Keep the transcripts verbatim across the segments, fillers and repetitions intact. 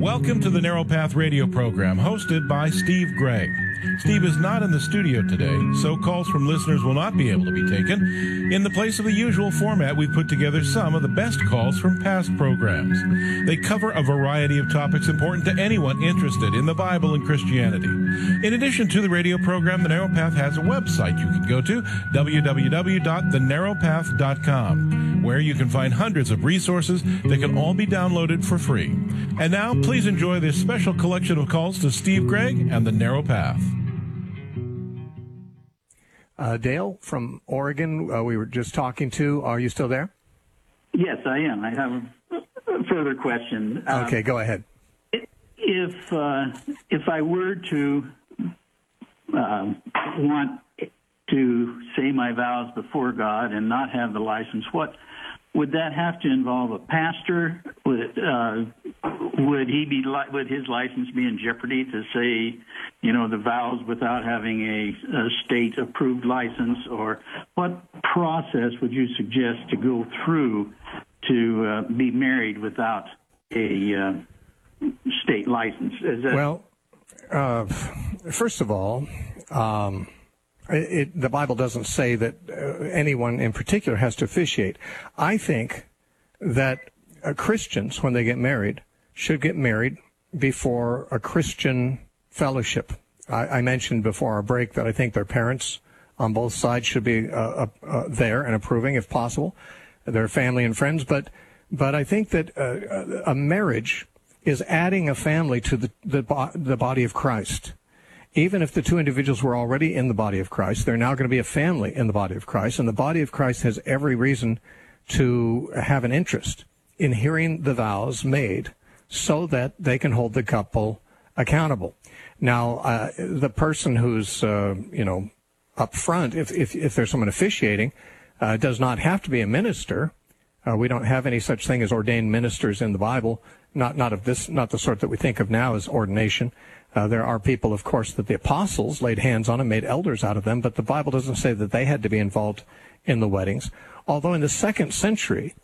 Welcome to the Narrow Path radio program, hosted by Steve Gregg. Steve is not in the studio today, so calls from listeners will not be able to be taken. In the place of the usual format, we've put together some of the best calls from past programs. They cover a variety of topics important to anyone interested in the Bible and Christianity. In addition to the radio program, The Narrow Path has a website you can go to, w w w dot the narrow path dot com, where you can find hundreds of resources that can all be downloaded for free. And now, please enjoy this special collection of calls to Steve Gregg and The Narrow Path. Uh, Dale from Oregon, uh, we were just talking to. Are you still there? Yes, I am. I have a further question. Okay, um, go ahead. If uh, if I were to uh, want to say my vows before God and not have the license, what would that have to involve? A pastor? Would it, uh, would he be li- would his license be in jeopardy to say, you know, the vows without having a, a state-approved license? Or what process would you suggest to go through to uh, be married without a uh, state license? Is that- well, uh, first of all, um, it, it, the Bible doesn't say that uh, anyone in particular has to officiate. I think that uh, Christians, when they get married, should get married before a Christian fellowship. I, I mentioned before our break that I think their parents on both sides should be uh, uh, uh, there and approving if possible, their family and friends. But but I think that uh, a marriage is adding a family to the, the, bo- the body of Christ. Even if the two individuals were already in the body of Christ, they're now going to be a family in the body of Christ. And the body of Christ has every reason to have an interest in hearing the vows made so that they can hold the couple accountable. Now, uh, the person who's, uh, you know, up front, if, if, if there's someone officiating, uh, does not have to be a minister. Uh, we don't have any such thing as ordained ministers in the Bible, not, not of this, not the sort that we think of now as ordination. Uh, there are people, of course, that the apostles laid hands on and made elders out of them, but the Bible doesn't say that they had to be involved in the weddings. Although in the second century,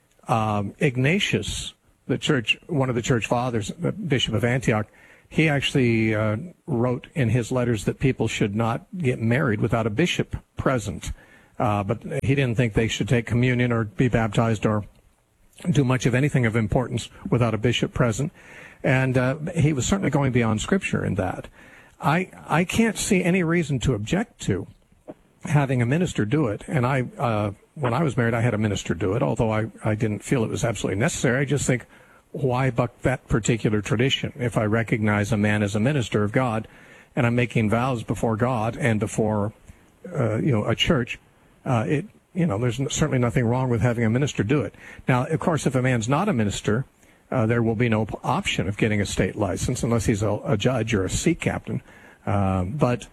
um, Ignatius, the church, one of the church fathers, the Bishop of Antioch, he actually uh, wrote in his letters that people should not get married without a bishop present. Uh, but he didn't think they should take communion or be baptized or do much of anything of importance without a bishop present. And uh, he was certainly going beyond Scripture in that. I I can't see any reason to object to having a minister do it. And I, uh, when I was married, I had a minister do it, although I, I didn't feel it was absolutely necessary. I just think, why buck that particular tradition? If I recognize a man as a minister of God, and I'm making vows before God and before, uh, you know, a church, uh, it, you know, there's certainly nothing wrong with having a minister do it. Now, of course, if a man's not a minister, uh, there will be no option of getting a state license unless he's a, a judge or a sea captain. Uh, but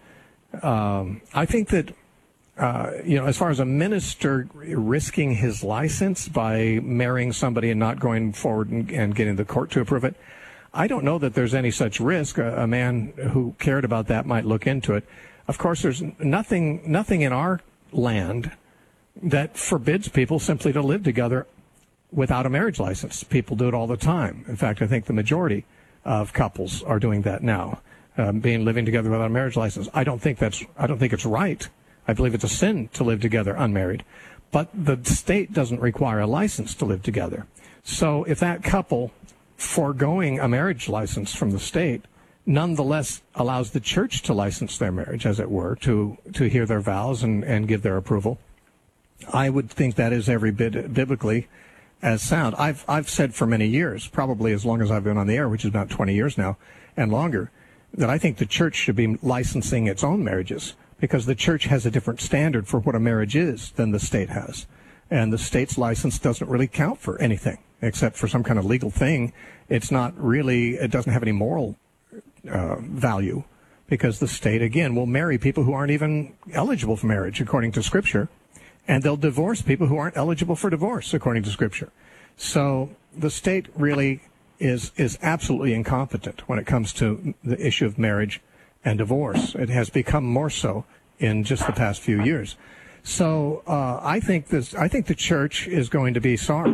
um, I think that, uh, you know, as far as a minister risking his license by marrying somebody and not going forward and, and getting the court to approve it, I don't know that there's any such risk. A, a man who cared about that might look into it. Of course, there's nothing, nothing in our land that forbids people simply to live together without a marriage license. People do it all the time. In fact, I think the majority of couples are doing that now, um, being living together without a marriage license. I don't think that's, I don't think it's right. I believe it's a sin to live together unmarried. But the state doesn't require a license to live together. So if that couple, foregoing a marriage license from the state, nonetheless allows the church to license their marriage, as it were, to, to hear their vows and, and give their approval, I would think that is every bit biblically as sound. I've I've said for many years, probably as long as I've been on the air, which is about twenty years now and longer, that I think the church should be licensing its own marriages, because the church has a different standard for what a marriage is than the state has. And the state's license doesn't really count for anything except for some kind of legal thing. It's not really, it doesn't have any moral uh, value, because the state, again, will marry people who aren't even eligible for marriage according to Scripture. And they'll divorce people who aren't eligible for divorce, according to Scripture. So the state really is is absolutely incompetent when it comes to the issue of marriage and divorce. It has become more so in just the past few years. So uh, I think this. I think the church is going to be sorry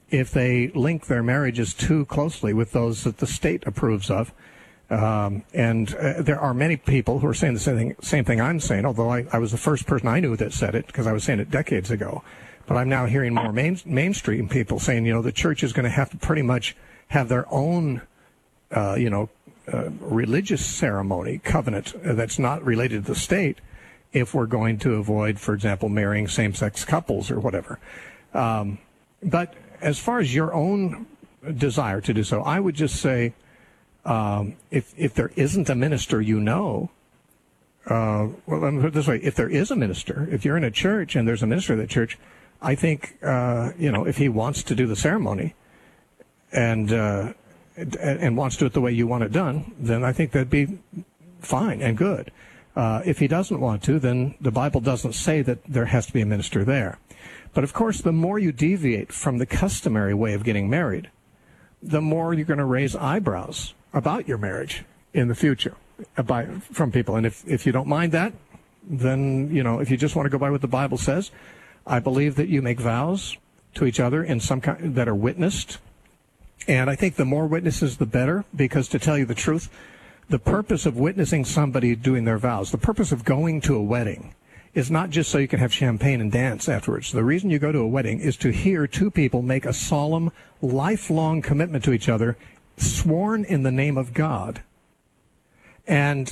if they link their marriages too closely with those that the state approves of. Um, and uh, there are many people who are saying the same thing, same thing I'm saying, although I, I was the first person I knew that said it because I was saying it decades ago. But I'm now hearing more main, mainstream people saying, you know, the church is going to have to pretty much have their own, uh, you know, uh, religious ceremony, covenant uh, that's not related to the state if we're going to avoid, for example, marrying same-sex couples or whatever. Um, but as far as your own desire to do so, I would just say, um, if if there isn't a minister you know, uh, well, let me put it this way, if there is a minister, if you're in a church and there's a minister of that church, I think, uh, you know, if he wants to do the ceremony and, uh, and wants to do it the way you want it done, then I think that'd be fine and good. Uh, if he doesn't want to, then the Bible doesn't say that there has to be a minister there. But of course, the more you deviate from the customary way of getting married, the more you're going to raise eyebrows about your marriage in the future by, from people. And if, if you don't mind that, then, you know, if you just want to go by what the Bible says, I believe that you make vows to each other in some kind that are witnessed. And I think the more witnesses, the better, because to tell you the truth, the purpose of witnessing somebody doing their vows, the purpose of going to a wedding is not just so you can have champagne and dance afterwards. The reason you go to a wedding is to hear two people make a solemn, lifelong commitment to each other, sworn in the name of God, and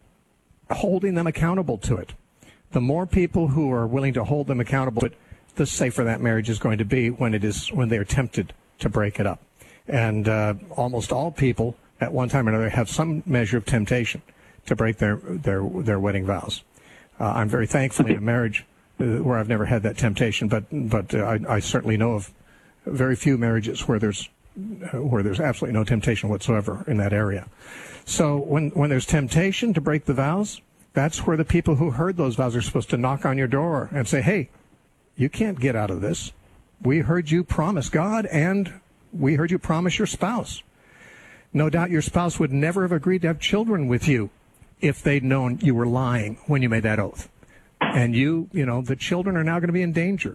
holding them accountable to it. The more people who are willing to hold them accountable, the safer that marriage is going to be when it is when they are tempted to break it up. And uh, almost all people at one time or another have some measure of temptation to break their their their wedding vows. Uh, I'm very thankful in a marriage uh, where I've never had that temptation, but but uh, I, I certainly know of very few marriages where there's uh, where there's absolutely no temptation whatsoever in that area. So when when there's temptation to break the vows, that's where the people who heard those vows are supposed to knock on your door and say, hey, you can't get out of this. We heard you promise God, and we heard you promise your spouse. No doubt your spouse would never have agreed to have children with you if they'd known you were lying when you made that oath. And you, you know, the children are now going to be endangered.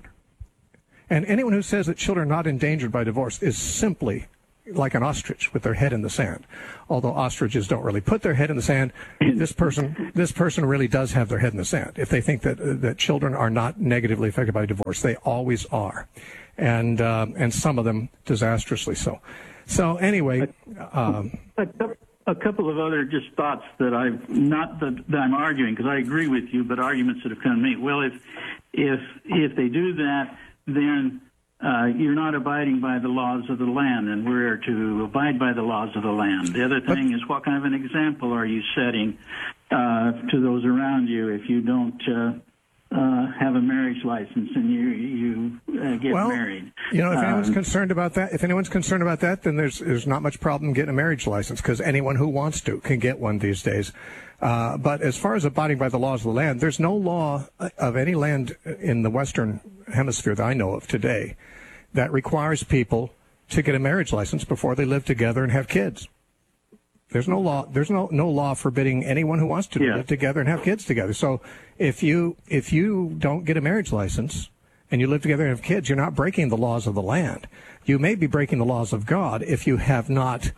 And anyone who says that children are not endangered by divorce is simply like an ostrich with their head in the sand. Although ostriches don't really put their head in the sand, this person this person really does have their head in the sand. If they think that uh, that children are not negatively affected by divorce, they always are, and uh, and some of them disastrously so. So anyway, um, a, a couple of other just thoughts that I've not that, that I'm arguing, because I agree with you, but arguments that have come to me. Well, if if if they do that, then Uh, you're not abiding by the laws of the land, and we're to abide by the laws of the land. The other thing is, what kind of an example are you setting uh, to those around you if you don't uh, uh, have a marriage license and you you uh, get well, married? You know, if anyone's um, concerned about that, if anyone's concerned about that, then there's there's not much problem getting a marriage license, because anyone who wants to can get one these days. Uh, but as far as abiding by the laws of the land, there's no law of any land in the Western Hemisphere that I know of today that requires people to get a marriage license before they live together and have kids. There's no law. There's no no law forbidding anyone who wants to yeah. live together and have kids together. So if you if you don't get a marriage license and you live together and have kids, you're not breaking the laws of the land. You may be breaking the laws of God if you have not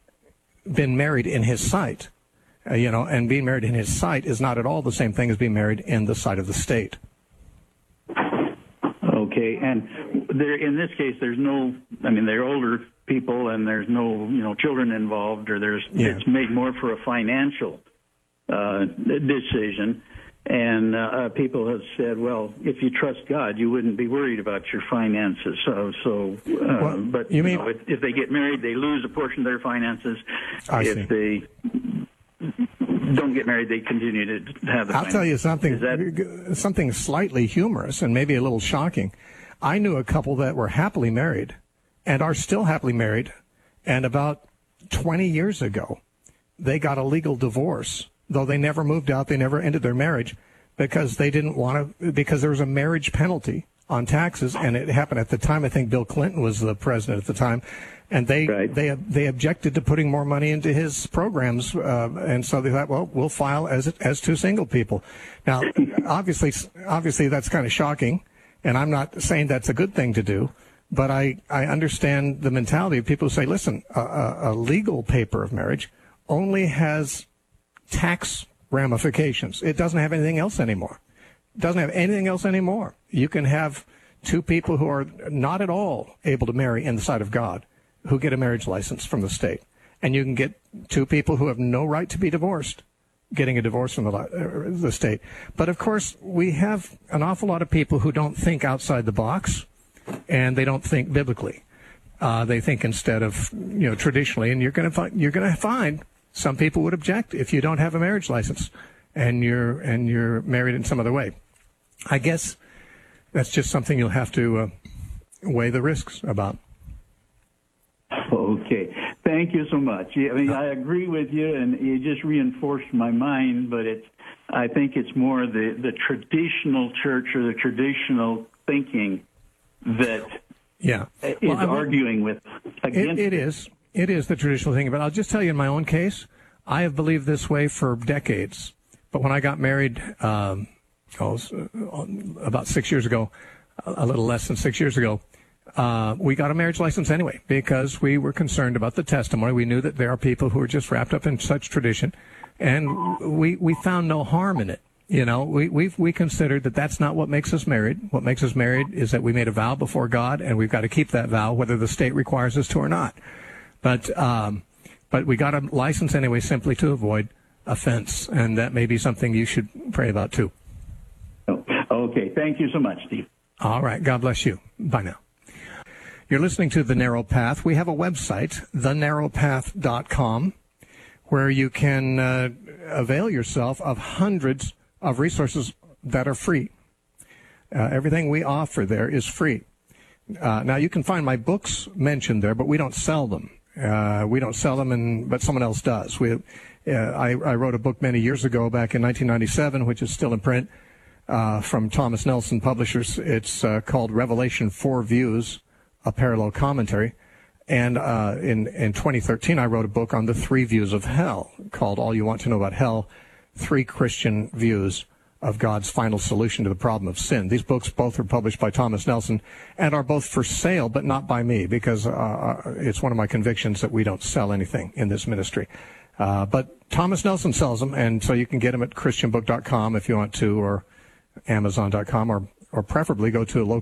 been married in His sight. Uh, you know, and being married in His sight is not at all the same thing as being married in the sight of the state. Okay, and there, in this case, there's no, I mean, they're older people and there's no, you know, children involved, or there's, yeah. it's made more for a financial uh, decision. And uh, people have said, well, if you trust God, you wouldn't be worried about your finances. So, so, uh, well, but you mean, know, if, if they get married, they lose a portion of their finances. I if see. they don't get married, they continue to have the I'll finances. tell you something, that... something slightly humorous and maybe a little shocking. I knew a couple that were happily married and are still happily married, and about twenty years ago, they got a legal divorce, though they never moved out, they never ended their marriage, because they didn't want to, because there was a marriage penalty on taxes, and it happened at the time. I think Bill Clinton was the president at the time, and they right. they they objected to putting more money into his programs, uh, and so they thought, well, we'll file as as two single people. Now, obviously, obviously that's kind of shocking, and I'm not saying that's a good thing to do, But I, I understand the mentality of people who say, listen, a, a, a legal paper of marriage only has tax ramifications. It doesn't have anything else anymore. It doesn't have anything else anymore. You can have two people who are not at all able to marry in the sight of God who get a marriage license from the state. And you can get two people who have no right to be divorced getting a divorce from the, uh, the state. But, of course, we have an awful lot of people who don't think outside the box, and they don't think biblically. Uh, they think instead of, you know, traditionally, and you're going to find you're going to find some people would object if you don't have a marriage license and you're and you're married in some other way. I guess that's just something you'll have to uh, weigh the risks about. Okay. Thank you so much. I mean, I agree with you, and you just reinforced my mind, but it's, I think it's more the, the traditional church or the traditional thinking that yeah. is well, arguing with against it. It is. It is the traditional thing. But I'll just tell you in my own case, I have believed this way for decades. But when I got married um, oh, about six years ago, a little less than six years ago, Uh, we got a marriage license anyway because we were concerned about the testimony. We knew that there are people who are just wrapped up in such tradition, and we we found no harm in it. You know, we we we considered that that's not what makes us married. What makes us married is that we made a vow before God, and we've got to keep that vow whether the state requires us to or not. But um, but we got a license anyway simply to avoid offense, and that may be something you should pray about too. Okay, thank you so much, Steve. All right, God bless you. Bye now. You're listening to The Narrow Path. We have a website, the narrow path dot com, where you can uh, avail yourself of hundreds of resources that are free. Uh, everything we offer there is free. Uh, now, you can find my books mentioned there, but we don't sell them. Uh, we don't sell them, and, but someone else does. We, uh, I, I wrote a book many years ago, back in nineteen ninety-seven, which is still in print, uh, from Thomas Nelson Publishers. It's uh, called Revelation Four Views, a Parallel Commentary. And uh, in, in twenty thirteen, I wrote a book on the three views of hell called All You Want to Know About Hell, Three Christian Views of God's Final Solution to the Problem of Sin. These books both are published by Thomas Nelson and are both for sale, but not by me, because uh, it's one of my convictions that we don't sell anything in this ministry. Uh, but Thomas Nelson sells them, and so you can get them at christian book dot com if you want to, or amazon dot com, or, or preferably go to a local